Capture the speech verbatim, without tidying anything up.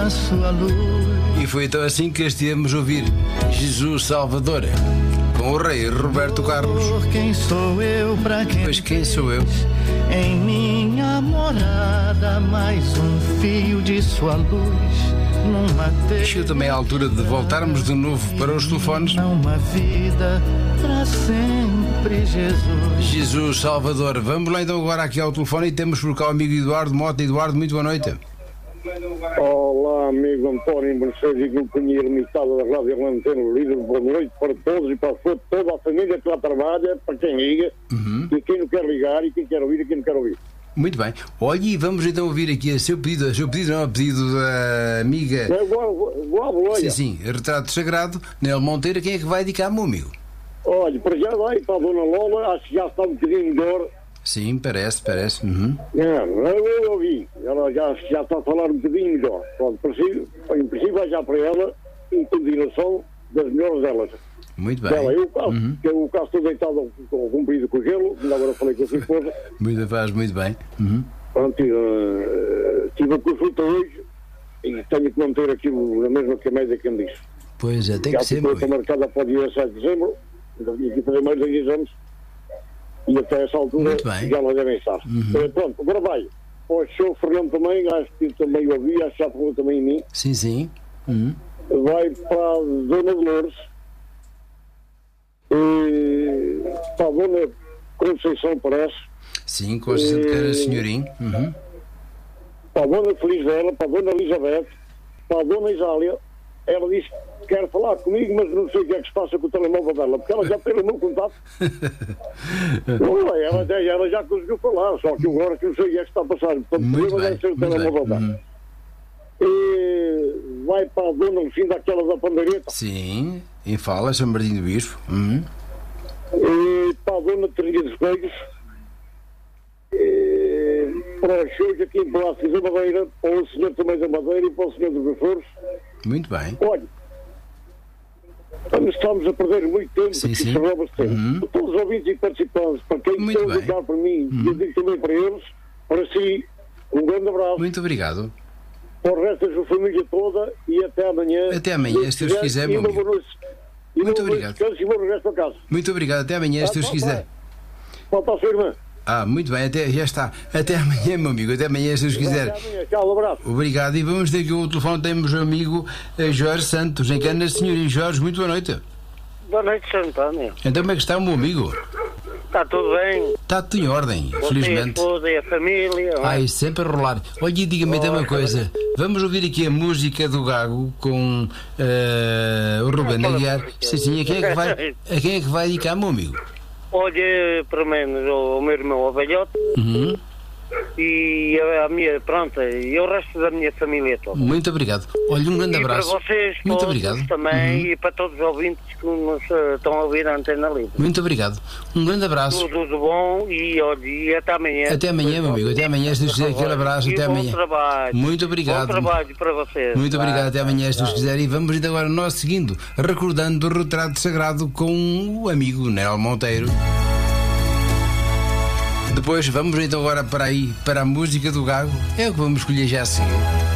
na sua luz. E foi então assim que estivemos a ouvir Jesus Salvador, com o rei Roberto Carlos. Quem sou eu pra quem? Pois quem sou eu? Em minha morada, mais um fio de sua luz. Numa Chegou também a altura de voltarmos de novo para os telefones. Uma vida pra sempre, Jesus. Jesus Salvador. Vamos lá então agora aqui ao telefone e temos por cá o amigo Eduardo Mota. Eduardo, muito boa noite. Olá, amigo António Mercedes e companhia limitada da Rádio Lanteno Líder. Boa noite para todos e para toda a família que lá trabalha, para quem liga, uhum. e quem não quer ligar, e quem quer ouvir, e quem não quer ouvir. Muito bem. Olha, e vamos então ouvir aqui a seu pedido, a seu pedido não, a pedido da amiga... Não é igual, igual, olha. Sim, sim, Retrato Sagrado, Nel Monteiro. Quem é que vai dedicar, meu amigo? Olha, para já vai para a Dona Lola, acho que já está um bocadinho melhor. Sim, parece, parece. Uhum. Não, eu ouvi, ela já, já está a falar um bocadinho melhor. Pronto, em princípio vai já para ela, em continuação das melhores delas. Muito bem. Dela, eu, caso, uhum. que eu caso estou deitado com comprido com gelo, ainda agora falei com a sua esposa. Muito faz, muito bem. Uhum. Pronto, uh, tive a consulta hoje e tenho que manter aqui a mesma camédia que me disse. Pois é, tem já que ser. Já estou marcada para o dia sete de dezembro, ainda vim aqui fazer mais dois exames e até essa altura já lá devem estar. Uhum. Uh, pronto, agora vai. O senhor Fernando também, acho que também o ouvi, acho que já falou também em mim. Sim, sim. Uhum. Vai para a Dona Dolores. E para a Dona Conceição, parece. Sim, Conceição de Cara Senhorim. Uhum. Para a Dona Felizela, para a Dona Elizabeth, para a Dona Isália. Ela disse que quer falar comigo, mas não sei o que é que se passa com o telemóvel dela, porque ela já tem o meu contato. Não, ela, ela já conseguiu falar, só que agora que não sei o que é que está a passar. Portanto, muito bem, deve ser o telemóvel dela. Uhum. E vai para a Dona Lucinda, aquela da Pandeireta. Sim, em Fala, São Martinho do Bispo. Uhum. E para a Dona Teresa dos Coelhos. Para os shows aqui em Palácio da Madeira, para o senhor também da Madeira e para o senhor dos Açores. Muito bem. Olha, estamos a perder muito tempo, sim, porque sim. se rouba-se tempo. Uhum. Para todos os ouvintes e participantes, para quem muito quer ligar para mim, uhum. eu digo também para eles, para si, um grande abraço. Muito obrigado. Para o resto da sua família toda e até amanhã. Até amanhã, se Deus quiser, meu amigo. Muito obrigado. E vou regresso para casa. Muito obrigado, até amanhã, se Deus quiser. Para a sua irmã. Ah, muito bem, até, já está. Até amanhã, meu amigo, até amanhã, se Deus quiser. Até amanhã, tchau, um abraço. Obrigado. E vamos ter aqui o telefone, temos o amigo Jorge Santos, em Canas, senhoria. Jorge, muito boa noite. Boa noite, senhor António. Então, como é que está o meu amigo? Está tudo bem? Está tudo em ordem, você, felizmente. A esposa e a família. Ai, sempre a rolar. Olha, diga-me então uma coisa. Vamos ouvir aqui a música do Gago com uh, o Ruben Aguiar. Sim, sim, a quem é que vai, a quem é que vai dedicar, meu amigo? Olha, pelo menos o, o meu irmão, o velhote, uhum. e a, a minha, pronto, e o resto da minha família toda. Muito obrigado. Olha, um grande e abraço. Para vocês muito todos obrigado. também, uhum. e para todos os ouvintes que nos uh, estão a ouvir a Antena Livre. Muito obrigado. Um grande abraço. Tudo de bom e, olha, e até amanhã. Até amanhã, meu amigo. Até amanhã, se Deus quiser. Aquele abraço. E até bom amanhã. Trabalho. Muito obrigado. Bom trabalho para vocês. Muito vai, obrigado. Até amanhã, se Deus vai. quiser. E vamos então agora nós seguindo, recordando o Retrato Sagrado com o amigo Nel Monteiro. Depois vamos então agora para aí, para a música do Gago. É o que vamos escolher já a seguir.